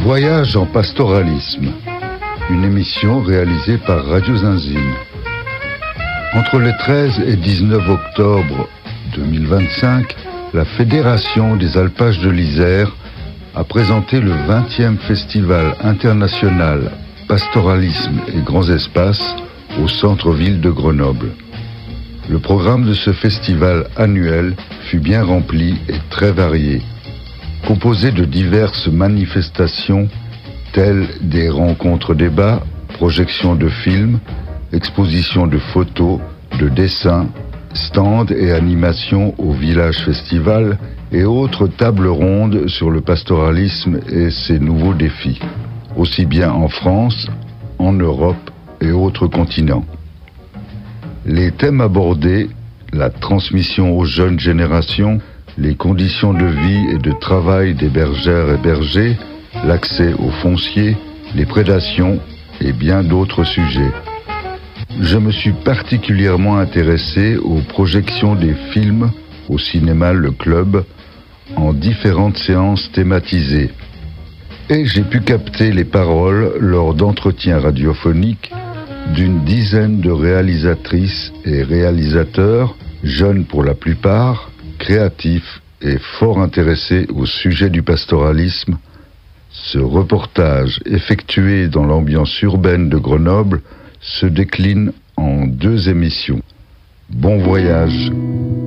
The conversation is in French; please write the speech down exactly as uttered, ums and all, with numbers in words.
Voyage en pastoralisme, une émission réalisée par Radio Zinzine. Entre les treize et dix-neuf octobre deux mille vingt-cinq, la Fédération des alpages de l'Isère a présenté le vingtième Festival international Pastoralisme et Grands Espaces au centre-ville de Grenoble. Le programme de ce festival annuel fut bien rempli et très varié, composé de diverses manifestations telles des rencontres-débats, projections de films, expositions de photos, de dessins, stands et animations au village festival et autres tables rondes sur le pastoralisme et ses nouveaux défis, aussi bien en France, en Europe et autres continents. Les thèmes abordés, la transmission aux jeunes générations, les conditions de vie et de travail des bergères et bergers, l'accès au foncier, les prédations et bien d'autres sujets. Je me suis particulièrement intéressé aux projections des films au cinéma Le Club en différentes séances thématisées. Et j'ai pu capter les paroles lors d'entretiens radiophoniques d'une dizaine de réalisatrices et réalisateurs, jeunes pour la plupart, créatifs et fort intéressés au sujet du pastoralisme. Ce reportage, effectué dans l'ambiance urbaine de Grenoble, se décline en deux émissions. Bon voyage!